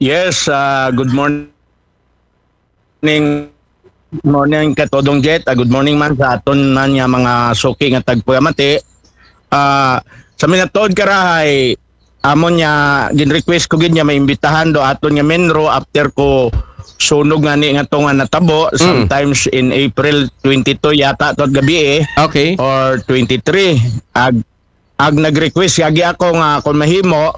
Yes, good morning katodong Jet. Good morning man sa aton man nga mga suki nga tagpuamati. Sa minatod karahay amon nya gin-request ko gid nya maimbitahan do aton nga menro after ko sunog nga ni nga to nga natabo sometimes in April 22 yata tod gabi Okay. or 23 ag nag-request yagi ako nga kung mahimo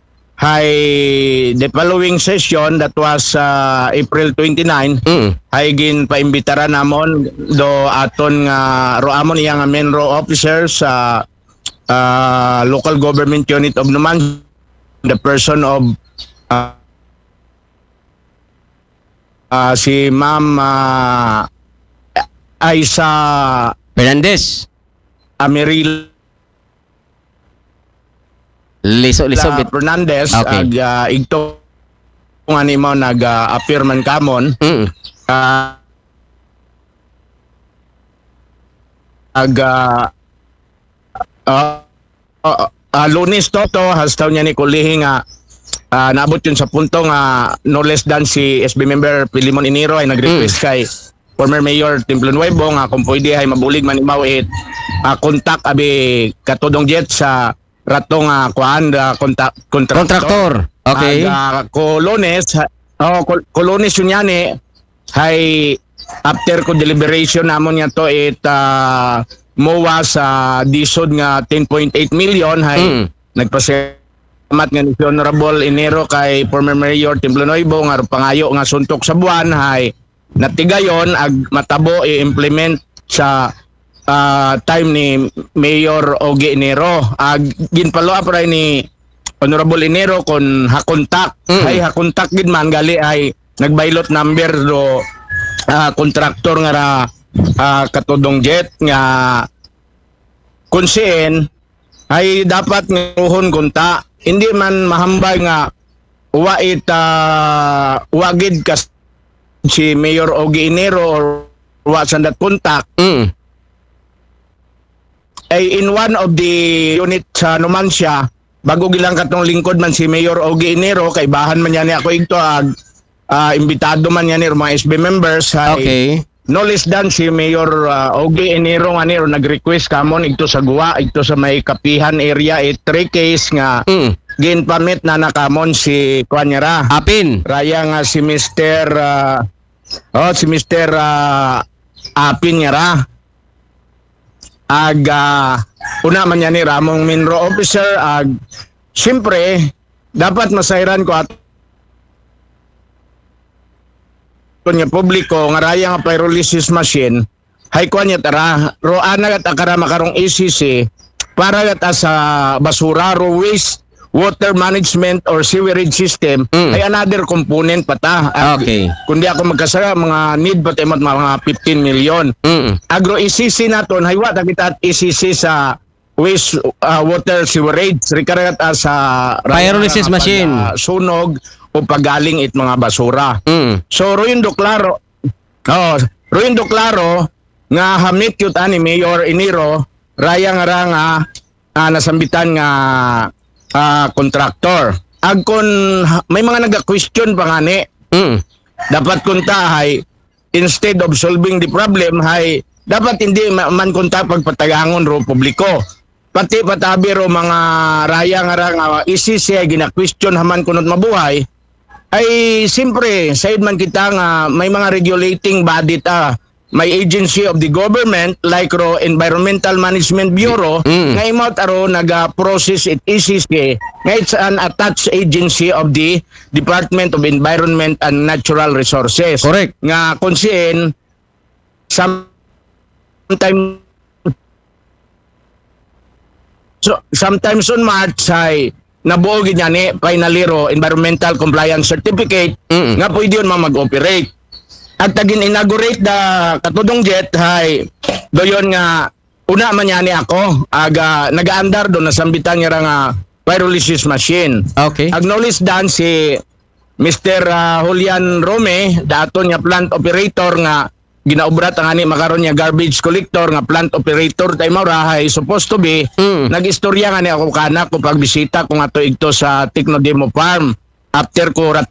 the following session that was April 29 hay gin paimbitara namon do aton nga roamon iya nga menro officer sa local government unit of Numan, the person of si Ma'am Aisa Fernandez. Ameril Liso bit. Fernandez Okay. igto nga nimo nag-appear man kamon Lunes to hastaw niya ni kulihi nga naabot yun sa punto nga no less than si SB member Pilimon Iniro ay nag-request kay former Mayor Timplon Nuevo nga kung pwede ay mabulig man imaw kontak abi katudong Jet sa ratong kontraktor. Okay. Kolones yun yan hay after ko deliberation namon nga to MOA sa disod nga 10.8 million hay nagpasalamat nga ni Honorable Enero kay former Mayor Timplon Nuevo nga pangayo nga suntok sa buwan hay natigayon ag matabo i-implement sa time ni Mayor Ogie Enero. Ginpalo up ray ni Honorable Enero kon hakontak ay hakontak gid man gali ay nagbaylot number do kontraktor nga ra katudong Jet nga konsen ay dapat nguhon kunta hindi man mahambay nga wagid kas si Mayor Ogie Enero or wa sandat kontak ay in one of the unit sa Numancia bago gilang katong lingkod man si Mayor Ogie Enero kay bahan man yan ako ito imbitado man yan mga SB members Okay. no less than si Mayor Ogie Enero nga niro nag-request kamon ito sa Guwa ito sa may Kapihan area 3 case nga ginpamit na nakamon si Kuanyara Apin. raya nga si Mr. Apin Nyara una man yan ni Ramong Minro Officer siyempre dapat masairan ko at kunya publiko nga raya nga pyrolysis machine hay kunya tara roana gat akara makarong ACC para gat sa basura waste water management or sewerage system ay another component pata. Okay. Kundi ako magkasara mga need pa tayo mga 15 million. Agro ECC naton haywa ta kita ECC sa waste water sewerage rikaragat sa Pyrolysis machine. Sunog o pagaling it mga basura. So roindo klaro nga hamit yut ani Mayor Enero raya nga nasambitan nga kontraktor. Agkon may mga naga-question pa ngani. Dapat kunta hay instead of solving the problem hay dapat hindi man kunta pagpatagangon ro publiko. Pati patabi ro mga raya nga ICC gina-question haman kunot mabuhay ay simpre said man kita nga may mga regulating body may agency of the government like ro Environmental Management Bureau nga imot aro naga-process it ECC nga it's an attached agency of the Department of Environment and Natural Resources. Correct. Nga konsin sometimes on March ay nabuo gid ni finally ro Environmental Compliance Certificate nga pwede yun mag-operate. At tagin inaugurate da katudong Jet hay doyon nga una man ni ako nagaandar do nasambitan nga nga pyrolysis machine. Okay. Acknowledge dan si Mr. Julian Rome daton nga plant operator nga ginaubrat ang ani makaron niya garbage collector nga plant operator tay maurahay supposed to be nagistorya nga ni ako kana ko pagbisita ko ato igto sa Technodemo Farm after ko